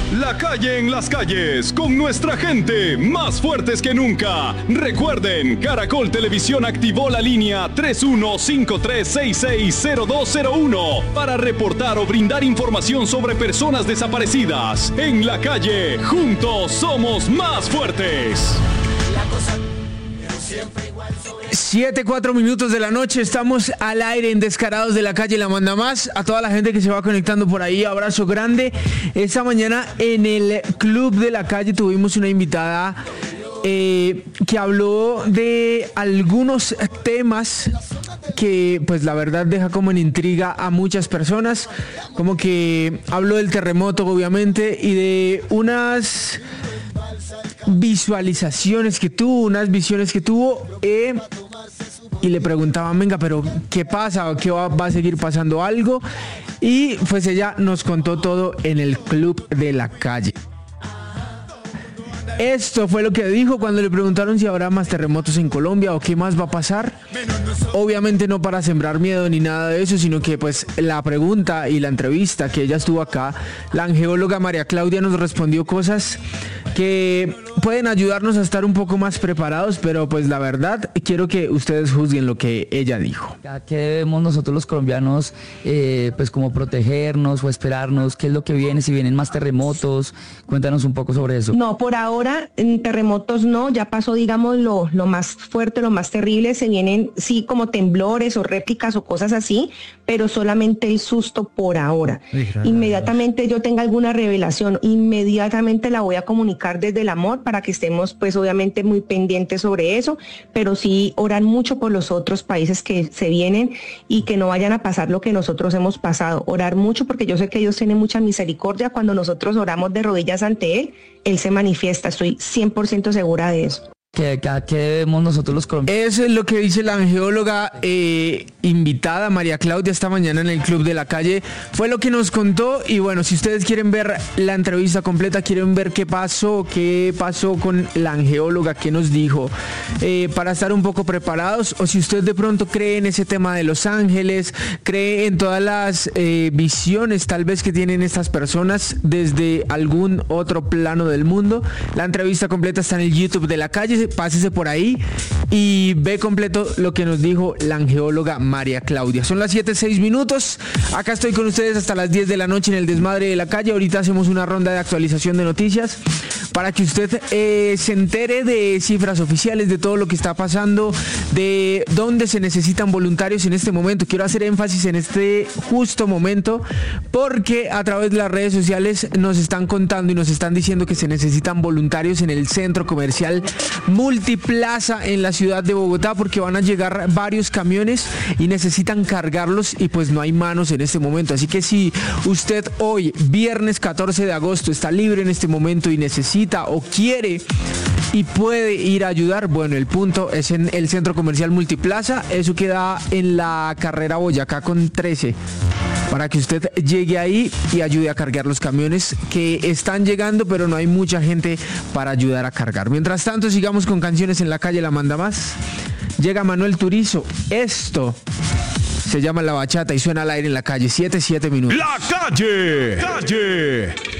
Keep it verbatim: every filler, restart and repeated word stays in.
La calle en las calles, con nuestra gente, más fuertes que nunca. Recuerden, Caracol Televisión activó la línea tres uno cinco tres seis seis cero dos cero uno para reportar o brindar información sobre personas desaparecidas. En la calle, juntos somos más fuertes. La cosa siempre igual sobre... Siete, cuatro minutos de la noche, estamos al aire en Descarados de la Calle La Manda Más. A toda la gente que se va conectando por ahí, abrazo grande. Esta mañana en el Club de la Calle tuvimos una invitada eh, que habló de algunos temas que pues la verdad deja como en intriga a muchas personas. Como que habló del terremoto obviamente y de unas visualizaciones que tuvo, unas visiones que tuvo eh, y le preguntaban, venga, pero ¿qué pasa? ¿Qué va, va a seguir pasando algo? Y pues ella nos contó todo en el Club de la Calle. Esto fue lo que dijo cuando le preguntaron si habrá más terremotos en Colombia o qué más va a pasar. Obviamente no para sembrar miedo ni nada de eso, sino que pues la pregunta y la entrevista que ella estuvo acá, la angeóloga María Claudia nos respondió cosas que pueden ayudarnos a estar un poco más preparados, pero pues la verdad quiero que ustedes juzguen lo que ella dijo. ¿Qué debemos nosotros los colombianos eh, pues como protegernos o esperarnos? ¿Qué es lo que viene? Si vienen más terremotos, cuéntanos un poco sobre eso. No, por ahora en terremotos no, ya pasó digamos lo, lo más fuerte, lo más terrible, se vienen sí como temblores o réplicas o cosas así, pero solamente el susto por ahora. Inmediatamente yo tenga alguna revelación, inmediatamente la voy a comunicar desde el amor para que estemos pues obviamente muy pendientes sobre eso, pero sí orar mucho por los otros países que se vienen y que no vayan a pasar lo que nosotros hemos pasado, orar mucho porque yo sé que Dios tiene mucha misericordia, cuando nosotros oramos de rodillas ante Él, Él se manifiesta, estoy cien por ciento segura de eso. ¿Qué, qué debemos nosotros los colombianos? Eso es lo que dice la angeóloga eh, invitada María Claudia esta mañana en el Club de la Calle. Fue lo que nos contó y bueno, si ustedes quieren ver la entrevista completa, quieren ver qué pasó, qué pasó con la angeóloga, qué nos dijo, eh, para estar un poco preparados, o si usted de pronto cree en ese tema de los ángeles, cree en todas las eh, visiones tal vez que tienen estas personas desde algún otro plano del mundo, la entrevista completa está en el YouTube de la Calle. Pásese por ahí y ve completo lo que nos dijo la angeóloga María Claudia. Son las siete, seis minutos. Acá estoy con ustedes hasta las diez de la noche en el Desmadre de la Calle. Ahorita hacemos una ronda de actualización de noticias para que usted eh, se entere de cifras oficiales, de todo lo que está pasando, de dónde se necesitan voluntarios en este momento. Quiero hacer énfasis en este justo momento porque a través de las redes sociales nos están contando y nos están diciendo que se necesitan voluntarios en el centro comercial Multiplaza en la ciudad de Bogotá porque van a llegar varios camiones y necesitan cargarlos y pues no hay manos en este momento. Así que si usted hoy, viernes catorce de agosto, está libre en este momento y necesita o quiere y puede ir a ayudar, bueno, el punto es en el centro comercial Multiplaza. Eso queda en la carrera Boyacá con trece. Para que usted llegue ahí y ayude a cargar los camiones que están llegando, pero no hay mucha gente para ayudar a cargar. Mientras tanto, sigamos con canciones en la calle La Manda Más. Llega Manuel Turizo. Esto se llama La Bachata y suena al aire en la calle. siete, siete minutos. La calle. Calle.